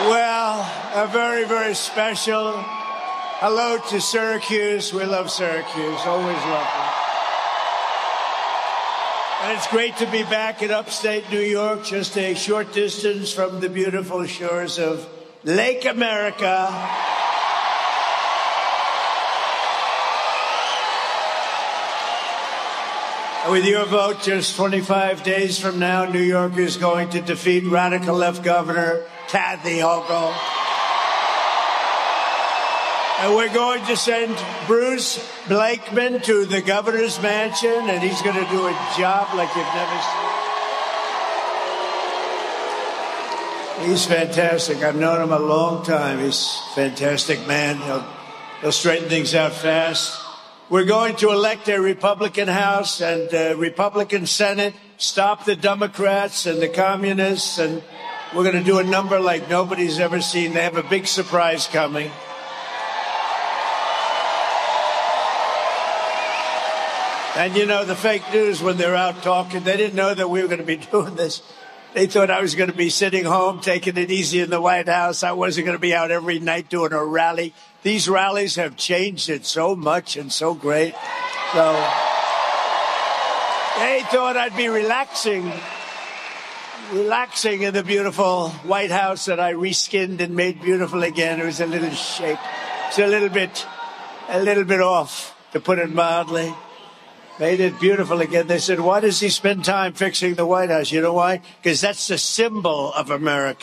Well, a very, very special hello to Syracuse. We love Syracuse. Always love it. And it's great to be back in upstate New York, just a short distance from the beautiful shores of Lake America. With your vote, just 25 days from now, New York is going to defeat radical left Governor Kathy Hochul. And we're going to send Bruce Blakeman to the governor's mansion, and he's going to do a job like you've never seen. He's fantastic. I've known him a long time. He's a fantastic man. He'll straighten things out fast. We're going to elect a Republican House and a Republican Senate, stop the Democrats and the communists, and we're going to do a number like nobody's ever seen. They have a big surprise coming. And, you know, the fake news, when they're out talking, they didn't know that we were going to be doing this. They thought I was going to be sitting home, taking it easy in the White House. I wasn't going to be out every night doing a rally. These rallies have changed it so much and so great. So they thought I'd be relaxing in the beautiful White House that I reskinned and made beautiful again. It was a little shape. It's a little bit off, to put it mildly. Made it beautiful again. They said, why does he spend time fixing the White House? You know why? Because that's the symbol of America.